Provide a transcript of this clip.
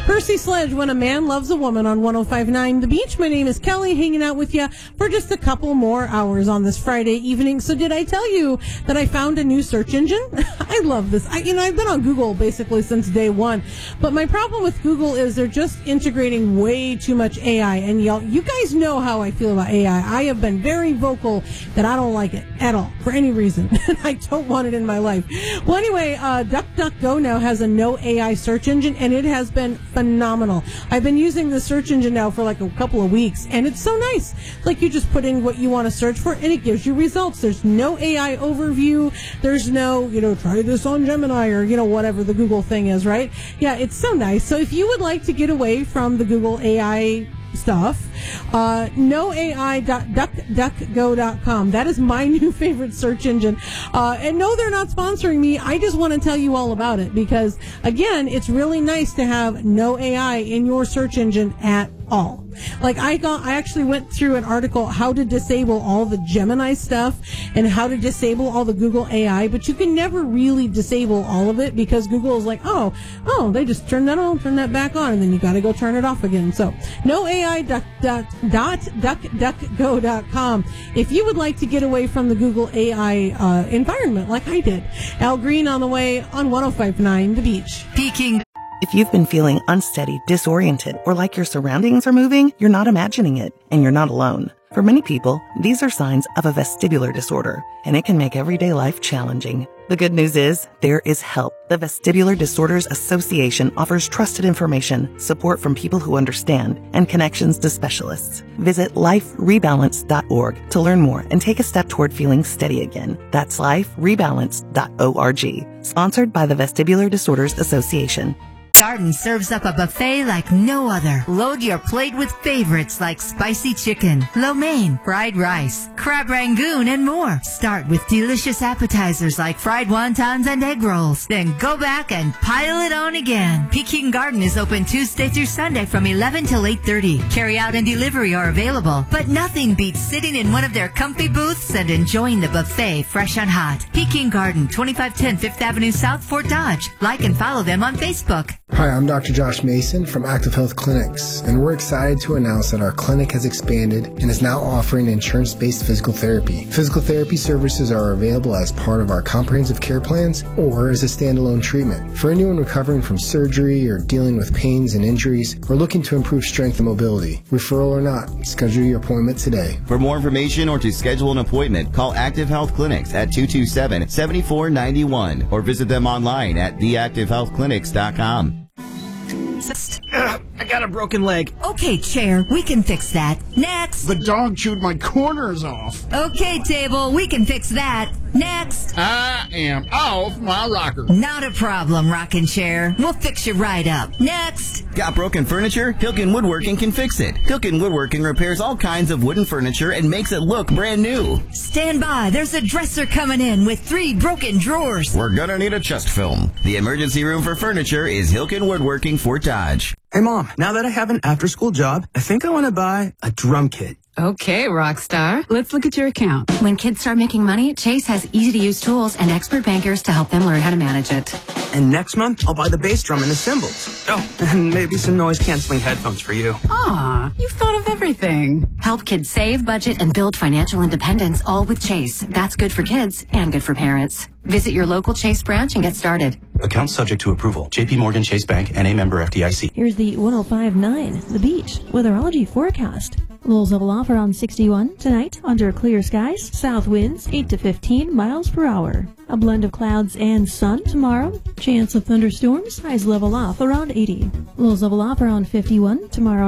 Percy Sledge, When a Man Loves a Woman on 105.9 The Beach. My name is Kelly, hanging out with you for just a couple more hours on this Friday evening. So did I tell you that I found a new search engine? I love this. I've been on Google basically since day one. But my problem with Google is they're just integrating way too much AI. And you guys know how I feel about AI. I have been very vocal that I don't like it at all for any reason. I don't want it in my life. Well, anyway, DuckDuckGo now has a no AI search engine, and it has been phenomenal. I've been using the search engine now for like a couple of weeks, and it's so nice. Like, you just put in what you want to search for, and it gives you results. There's no AI overview. There's no, try this on Gemini or, whatever the Google thing is, right? Yeah, it's so nice. So if you would like to get away from the Google AI stuff, noai.duckduckgo.com. That is my new favorite search engine. And no, they're not sponsoring me. I just want to tell you all about it because, again, it's really nice to have no AI in your search engine at all. Like, I actually went through an article, how to disable all the Gemini stuff and how to disable all the Google AI, but you can never really disable all of it because Google is like, oh, they just turn that on, turn that back on, and then you got to go turn it off again. So, noai.duckduckgo.com. If you would like to get away from the Google AI environment like I did. Al Green on the way on 105.9 The Beach. Peking. If you've been feeling unsteady, disoriented, or like your surroundings are moving, you're not imagining it, and you're not alone. For many people, these are signs of a vestibular disorder, and it can make everyday life challenging. The good news is, there is help. The Vestibular Disorders Association offers trusted information, support from people who understand, and connections to specialists. Visit liferebalance.org to learn more and take a step toward feeling steady again. That's liferebalance.org. Sponsored by the Vestibular Disorders Association. Garden serves up a buffet like no other. Load your plate with favorites like spicy chicken, lo mein, fried rice, crab rangoon, and more. Start with delicious appetizers like fried wontons and egg rolls. Then go back and pile it on again. Peking Garden is open Tuesday through Sunday from 11 till 8:30. Carry out and delivery are available, but nothing beats sitting in one of their comfy booths and enjoying the buffet fresh and hot. Peking Garden, 2510 Fifth Avenue South, Fort Dodge. Like and follow them on Facebook. Hi, I'm Dr. Josh Mason from Active Health Clinics, and we're excited to announce that our clinic has expanded and is now offering insurance-based physical therapy. Physical therapy services are available as part of our comprehensive care plans or as a standalone treatment. For anyone recovering from surgery or dealing with pains and injuries or looking to improve strength and mobility, referral or not, schedule your appointment today. For more information or to schedule an appointment, call Active Health Clinics at 227-7491 or visit them online at theactivehealthclinics.com. I got a broken leg. Okay, chair, we can fix that. Next. The dog chewed my corners off. Okay, table, we can fix that. Next. I am off my rocker. Not a problem, rocking chair. We'll fix you right up. Next. Got broken furniture? Hilken Woodworking can fix it. Hilken Woodworking repairs all kinds of wooden furniture and makes it look brand new. Stand by. There's a dresser coming in with 3 broken drawers. We're gonna need a chest film. The emergency room for furniture is Hilken Woodworking, Fort Dodge. Hey, Mom, now that I have an after-school job, I think I want to buy a drum kit. Okay, Rockstar. Let's look at your account. When kids start making money, Chase has easy-to-use tools and expert bankers to help them learn how to manage it. And next month, I'll buy the bass drum and the cymbals. Oh, and maybe some noise-canceling headphones for you. Aw, you've thought of everything. Help kids save, budget, and build financial independence, all with Chase. That's good for kids and good for parents. Visit your local Chase branch and get started. Account subject to approval. JP Morgan Chase Bank, N.A. member FDIC. Here's the 105.9 The Beach weatherology forecast. Lows level off around 61 tonight under clear skies. South winds 8 to 15 miles per hour. A blend of clouds and sun tomorrow. Chance of thunderstorms. Highs level off around 80. Lows level off around 51 tomorrow.